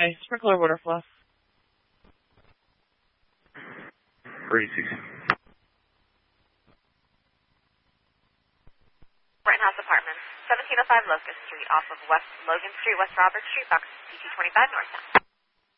Okay, sprinkler water flow. 36. Rittenhouse Apartments, 1705 Locust Street, off of West Logan Street, West Robert Street, box PT25 northbound.